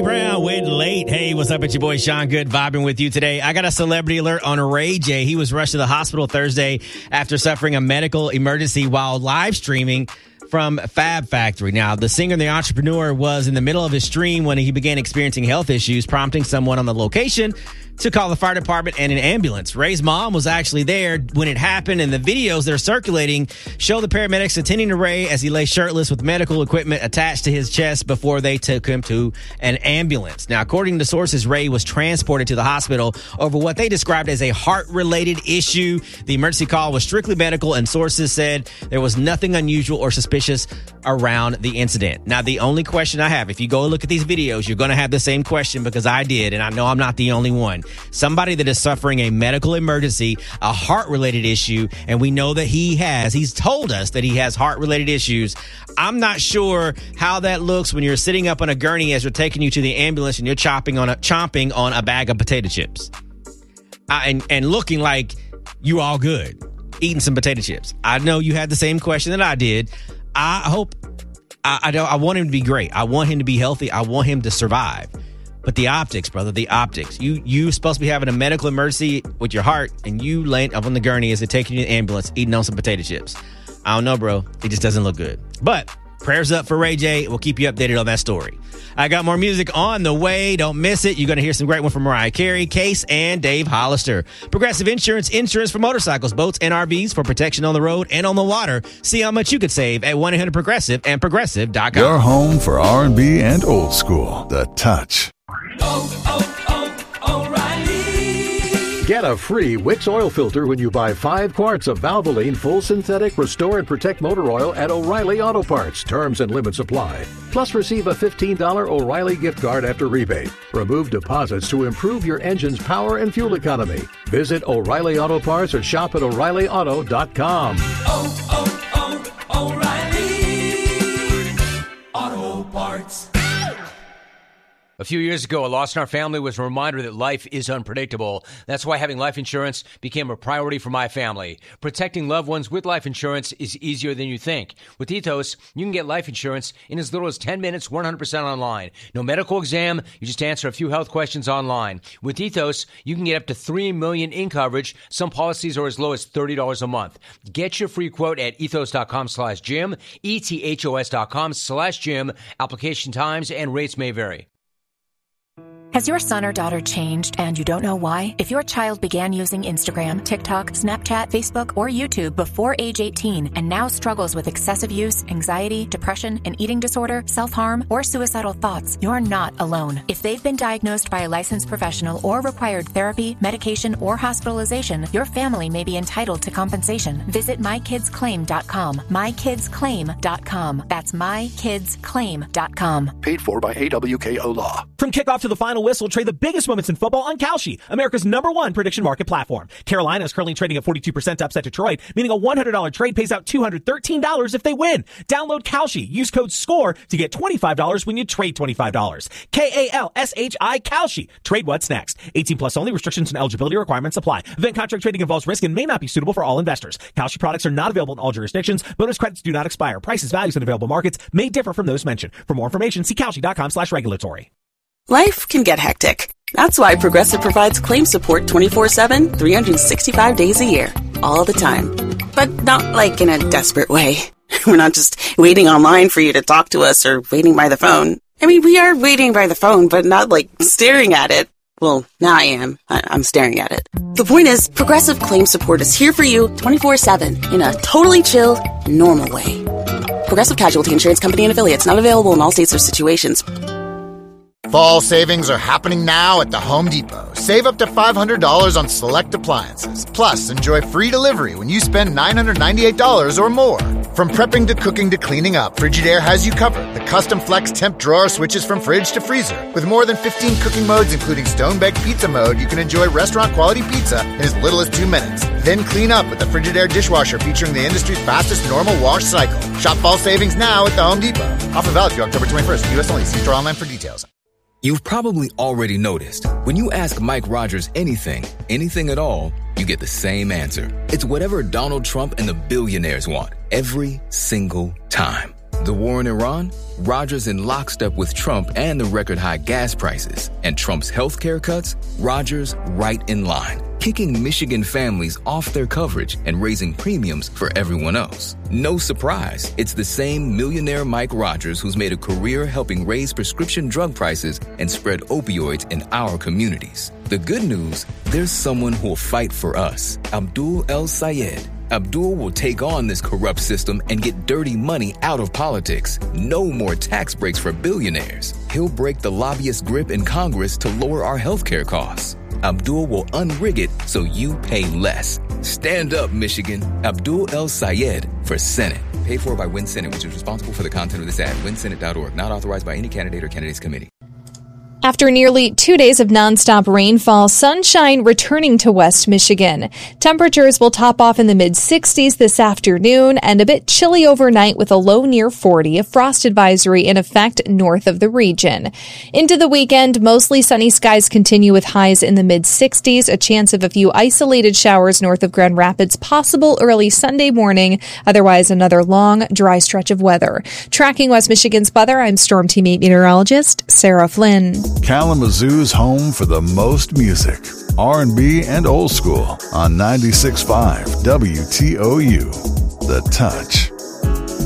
Brown with Late. Hey, what's up? It's your boy Sean Good vibing with you today. I got a celebrity alert on Ray J. He was rushed to the hospital Thursday after suffering a medical emergency while live streaming from Fab Factory. Now, the singer and the entrepreneur was in the middle of his stream when he began experiencing health issues, prompting someone on the location to call the fire department and an ambulance. Ray's mom was actually there when it happened, and the videos that are circulating show the paramedics attending to Ray as he lay shirtless with medical equipment attached to his chest before they took him to an ambulance. Now, according to sources, Ray was transported to the hospital over what they described as a heart-related issue. The emergency call was strictly medical, and sources said there was nothing unusual or suspicious around the incident. Now, the only question I have, if you go look at these videos, you're going to have the same question because I did, and I know I'm not the only one. Somebody that is suffering a medical emergency, a heart-related issue, and we know that he's told us that he has heart-related issues. I'm not sure how that looks when you're sitting up on a gurney as they're taking you to the ambulance and you're chomping on a bag of potato chips. And looking like you all good, eating some potato chips. I know you had the same question that I did. I want him to be great. I want him to be healthy. I want him to survive. But the optics, brother, the optics. You supposed to be having a medical emergency with your heart, and you laying up on the gurney as they're taking you to the ambulance, eating on some potato chips. I don't know, bro. It just doesn't look good. But prayers up for Ray J. We'll keep you updated on that story. I got more music on the way. Don't miss it. You're going to hear some great one from Mariah Carey, Case, and Dave Hollister. Progressive Insurance for motorcycles, boats, and RVs for protection on the road and on the water. See how much you could save at 1-800-PROGRESSIVE and Progressive.com. Your home for R&B and old school. The Touch. O'Reilly. Get a free Wix oil filter when you buy 5 quarts of Valvoline Full Synthetic Restore and Protect Motor Oil at O'Reilly Auto Parts. Terms and limits apply. Plus, receive a $15 O'Reilly gift card after rebate. Remove deposits to improve your engine's power and fuel economy. Visit O'Reilly Auto Parts or shop at O'ReillyAuto.com. O'Reilly Auto Parts. A few years ago, a loss in our family was a reminder that life is unpredictable. That's why having life insurance became a priority for my family. Protecting loved ones with life insurance is easier than you think. With Ethos, you can get life insurance in as little as 10 minutes, 100% online. No medical exam, you just answer a few health questions online. With Ethos, you can get up to $3 million in coverage. Some policies are as low as $30 a month. Get your free quote at ethos.com/Jim, ethos.com/Jim. Application times and rates may vary. Has your son or daughter changed and you don't know why? If your child began using Instagram, TikTok, Snapchat, Facebook, or YouTube before age 18 and now struggles with excessive use, anxiety, depression, an eating disorder, self-harm, or suicidal thoughts, you're not alone. If they've been diagnosed by a licensed professional or required therapy, medication, or hospitalization, your family may be entitled to compensation. Visit mykidsclaim.com. mykidsclaim.com. That's mykidsclaim.com. Paid for by AWKO Law. From kickoff to the final whistle, trade the biggest moments in football on Kalshi, America's #1 prediction market platform. Carolina is currently trading at 42% to upset Detroit, meaning a $100 trade pays out $213 if they win. Download Kalshi. Use code SCORE to get $25 when you trade $25. Kalshi, Kalshi. Trade what's next. 18 plus only. Restrictions and eligibility requirements apply. Event contract trading involves risk and may not be suitable for all investors. Kalshi products are not available in all jurisdictions. Bonus credits do not expire. Prices, values, and available markets may differ from those mentioned. For more information, see Kalshi.com/regulatory. Life can get hectic. That's why Progressive provides claim support 24/7, 365 days a year, all the time. But not like in a desperate way. We're not just waiting online for you to talk to us or waiting by the phone. I mean, we are waiting by the phone, but not like staring at it. Well, now I am. I'm staring at it. The point is, Progressive claim support is here for you 24/7 in a totally chill, normal way. Progressive Casualty Insurance Company and Affiliates, not available in all states or situations. Fall savings are happening now at the Home Depot. Save up to $500 on select appliances. Plus, enjoy free delivery when you spend $998 or more. From prepping to cooking to cleaning up, Frigidaire has you covered. The custom flex temp drawer switches from fridge to freezer. With more than 15 cooking modes, including stone-baked pizza mode, you can enjoy restaurant-quality pizza in as little as 2 minutes. Then clean up with the Frigidaire dishwasher featuring the industry's fastest normal wash cycle. Shop fall savings now at the Home Depot. Offer valid through October 21st. U.S. only. See store online for details. You've probably already noticed, when you ask Mike Rogers anything at all, you get the same answer. It's whatever Donald Trump and the billionaires want, every single time. The war in Iran? Rogers in lockstep with Trump and the record-high gas prices. And Trump's healthcare cuts? Rogers right in line, kicking Michigan families off their coverage and raising premiums for everyone else. No surprise, it's the same millionaire Mike Rogers who's made a career helping raise prescription drug prices and spread opioids in our communities. The good news, there's someone who'll fight for us, Abdul El Sayed. Abdul will take on this corrupt system and get dirty money out of politics. No more tax breaks for billionaires. He'll break the lobbyist grip in Congress to lower our healthcare costs. Abdul will unrig it so you pay less. Stand up, Michigan. Abdul El Sayed for Senate. Paid for by Win Senate, which is responsible for the content of this ad. WinSenate.org. Not authorized by any candidate or candidates committee. After nearly 2 days of nonstop rainfall, sunshine returning to West Michigan. Temperatures will top off in the mid-60s this afternoon and a bit chilly overnight with a low near 40, a frost advisory in effect north of the region. Into the weekend, mostly sunny skies continue with highs in the mid-60s, a chance of a few isolated showers north of Grand Rapids possible early Sunday morning, otherwise another long, dry stretch of weather. Tracking West Michigan's weather, I'm Storm Team 8 meteorologist Sarah Flynn. Kalamazoo's home for the most music, R&B and old school on 96.5 WTOU. The Touch.